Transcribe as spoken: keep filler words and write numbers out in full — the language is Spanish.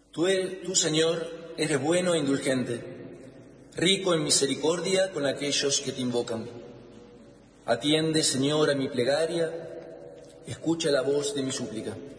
Tú, eres, tú, Señor, eres bueno e indulgente, rico en misericordia con aquellos que te invocan. Atiende, Señor, a mi plegaria, escucha la voz de mi súplica.